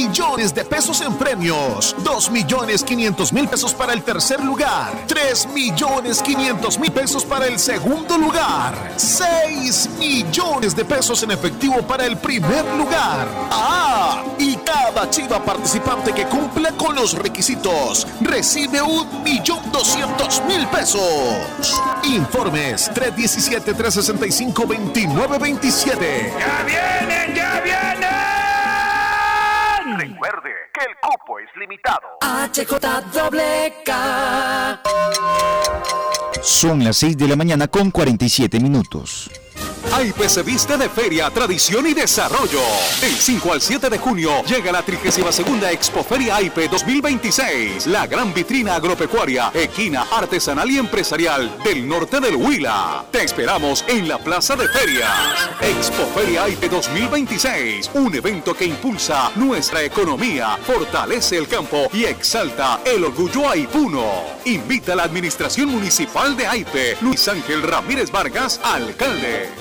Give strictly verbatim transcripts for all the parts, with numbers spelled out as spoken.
millones de pesos en premios, dos millones quinientos mil pesos para el tercer lugar, tres millones quinientos mil pesos para el segundo lugar, seis millones de pesos en efectivo para el primer lugar. ¡Ah! Y cada chiva participante que cumpla con los requisitos recibe un millón doscientos mil pesos. Informes tres uno siete, tres seis cinco, dos nueve dos siete. ¡Ya vienen, ya vienen! Recuerde que el cupo es limitado. H J W K. Son las seis de la mañana con cuarenta y siete minutos. A I P E se viste de feria, tradición y desarrollo. Del cinco al siete de junio llega la trigésima segunda Expoferia A I P E dos mil veintiséis, la gran vitrina agropecuaria, equina, artesanal y empresarial del norte del Huila. Te esperamos en la Plaza de Ferias. Expoferia A I P E dos mil veintiséis, un evento que impulsa nuestra economía, fortalece el campo y exalta el orgullo aipuno. Invita a la Administración Municipal de A I P E, Luis Ángel Ramírez Vargas, alcalde.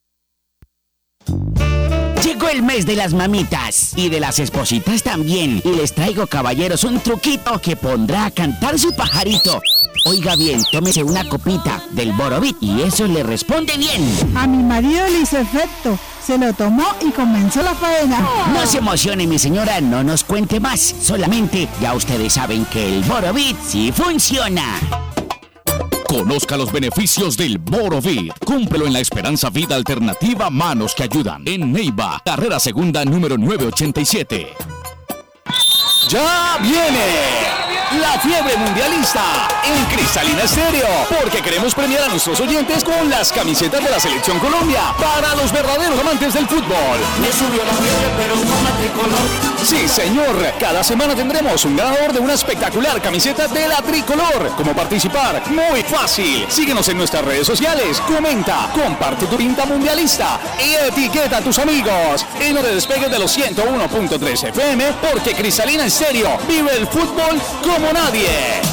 Llegó el mes de las mamitas y de las espositas también. Y les traigo, caballeros, un truquito que pondrá a cantar su pajarito. Oiga bien, tómese una copita del Borovit y eso le responde bien. A mi marido le hizo efecto. Se lo tomó y comenzó la faena. No se emocione, mi señora, no nos cuente más. Solamente ya ustedes saben que el Borovit sí funciona. Conozca los beneficios del Borovit. Cúmplelo en la Esperanza Vida Alternativa Manos que Ayudan. En Neiva, carrera segunda número novecientos ochenta y siete. ¡Ya viene! La fiebre mundialista en Cristalina Estéreo, porque queremos premiar a nuestros oyentes con las camisetas de la Selección Colombia para los verdaderos amantes del fútbol. Me subió la fiebre, pero con la tricolor. Sí, señor. Cada semana tendremos un ganador de una espectacular camiseta de la tricolor. ¿Cómo participar? Muy fácil. Síguenos en nuestras redes sociales. Comenta, comparte tu pinta mundialista y etiqueta a tus amigos. Y no te despegues de los ciento uno punto tres F M, porque Cristalina Estéreo vive el fútbol como nadie.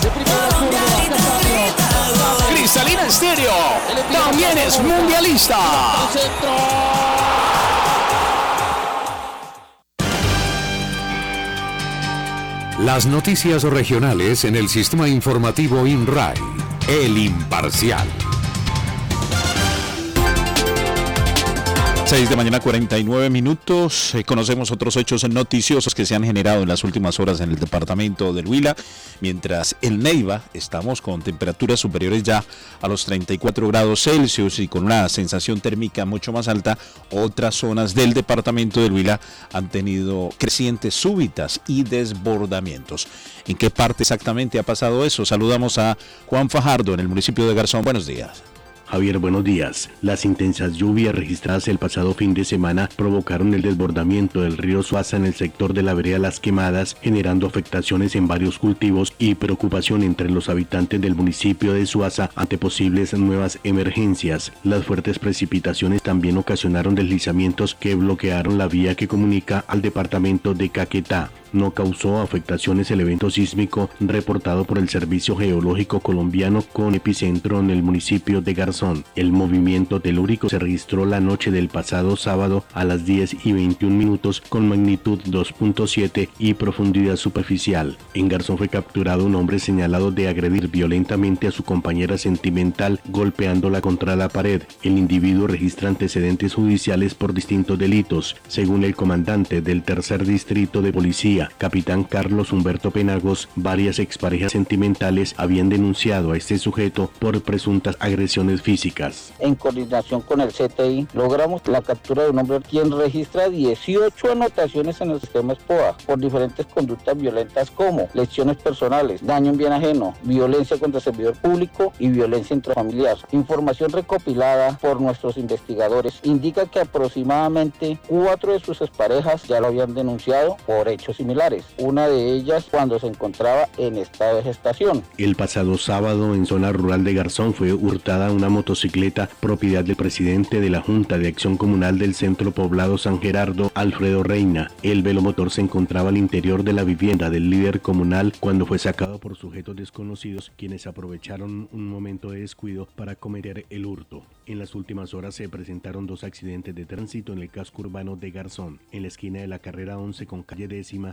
Cristalina Estéreo también es mundialista. Las noticias regionales en el sistema informativo INRAI, El Imparcial. seis de mañana, cuarenta y nueve minutos. Eh, conocemos otros hechos noticiosos que se han generado en las últimas horas en el departamento del Huila. Mientras en Neiva estamos con temperaturas superiores ya a los treinta y cuatro grados Celsius y con una sensación térmica mucho más alta, otras zonas del departamento del Huila han tenido crecientes súbitas y desbordamientos. ¿En qué parte exactamente ha pasado eso? Saludamos a Juan Fajardo en el municipio de Garzón. Buenos días. Javier, buenos días. Las intensas lluvias registradas el pasado fin de semana provocaron el desbordamiento del río Suaza en el sector de la vereda Las Quemadas, generando afectaciones en varios cultivos y preocupación entre los habitantes del municipio de Suaza ante posibles nuevas emergencias. Las fuertes precipitaciones también ocasionaron deslizamientos que bloquearon la vía que comunica al departamento de Caquetá. No causó afectaciones el evento sísmico reportado por el Servicio Geológico Colombiano con epicentro en el municipio de Garzón. El movimiento telúrico se registró la noche del pasado sábado a las diez y veintiún minutos con magnitud dos punto siete y profundidad superficial. En Garzón fue capturado un hombre señalado de agredir violentamente a su compañera sentimental golpeándola contra la pared. El individuo registra antecedentes judiciales por distintos delitos. Según el comandante del tercer distrito de policía, capitán Carlos Humberto Penagos, varias exparejas sentimentales habían denunciado a este sujeto por presuntas agresiones físicas. En coordinación con el C T I, logramos la captura de un hombre quien registra dieciocho anotaciones en el sistema S P O A por diferentes conductas violentas como lesiones personales, daño en bien ajeno, violencia contra servidor público y violencia intrafamiliar. Información recopilada por nuestros investigadores indica que aproximadamente cuatro de sus exparejas ya lo habían denunciado por hechos similares. Una de ellas cuando se encontraba en estado de gestación. El pasado sábado en zona rural de Garzón fue hurtada una motocicleta propiedad del presidente de la Junta de Acción Comunal del Centro Poblado San Gerardo, Alfredo Reina. El velomotor se encontraba al interior de la vivienda del líder comunal cuando fue sacado por sujetos desconocidos, quienes aprovecharon un momento de descuido para cometer el hurto. En las últimas horas se presentaron dos accidentes de tránsito en el casco urbano de Garzón. En la esquina de la carrera once con calle décima